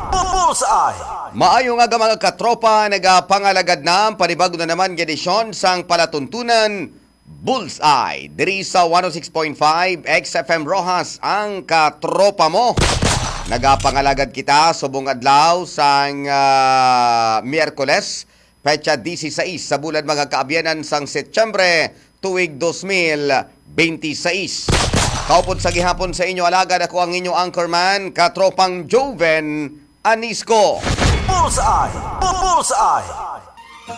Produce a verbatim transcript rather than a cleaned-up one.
Bullseye! Maayo nga mga katropa, nagapangalagad na panibago na naman nga edisyon sang palatuntunan Bullseye. Diri sa one oh six point five X F M Rojas ang katropa mo. Nagapangalagad kita subong adlaw sang uh, Miyerkules, petsa sixteen sa bulan mga kaabyanan sang Setyembre tuig two mil twenty-six. Kaupod sa gihapon sa inyo alagad, ako ang inyong anchorman, katropang Joven Anisco. Bullseye! Bullseye!